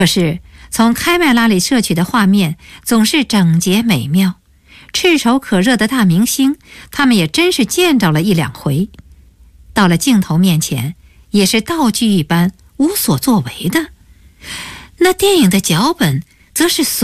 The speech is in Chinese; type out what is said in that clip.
可是从开麦拉里摄取的画面总是整洁美妙，炙手可热的大明星，他们也真是见着了一两回。到了镜头面前，也是道具一般无所作为的。那电影的脚本则是